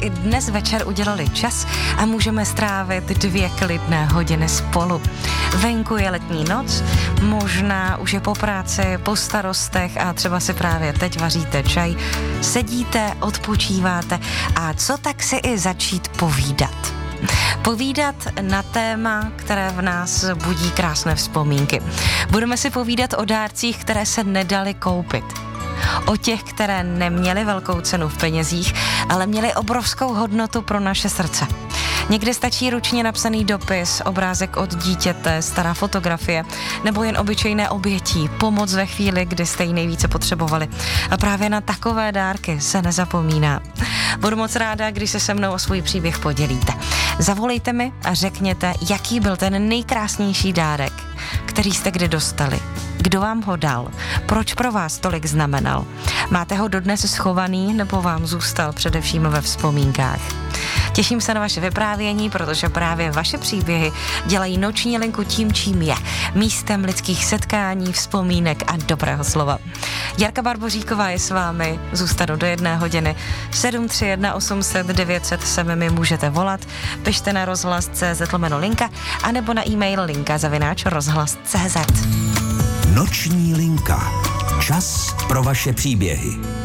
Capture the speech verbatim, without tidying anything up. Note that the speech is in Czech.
i dnes večer udělali čas a můžeme strávit dvě klidné hodiny spolu. Venku je letní noc, možná už je po práci, po starostech a třeba si právě teď vaříte čaj, sedíte, odpočíváte a co tak si i začít povídat. Povídat na téma, které v nás budí krásné vzpomínky. Budeme si povídat o dárcích, které se nedaly koupit. O těch, které neměly velkou cenu v penězích, ale měly obrovskou hodnotu pro naše srdce. Někdy stačí ručně napsaný dopis, obrázek od dítěte, stará fotografie nebo jen obyčejné obětí, pomoc ve chvíli, kdy jste ji nejvíce potřebovali. A právě na takové dárky se nezapomíná. Budu moc ráda, když se se mnou o svůj příběh podělíte. Zavolejte mi a řekněte, jaký byl ten nejkrásnější dárek, který jste kdy dostali. Kdo vám ho dal? Proč pro vás tolik znamenal? Máte ho dodnes schovaný nebo vám zůstal především ve vzpomínkách? Těším se na vaše vyprávění, protože právě vaše příběhy dělají noční linku tím, čím je. Místem lidských setkání, vzpomínek a dobrého slova. Jarka Barboříková je s vámi, zůstanu do jedné hodiny. sedm tři jedna osm set devět set sem mi můžete volat, pište na rozhlas tečka cé zet lomeno linka, anebo na e-mail linka zavináč rozhlas tečka cé zet. Noční linka. Čas pro vaše příběhy.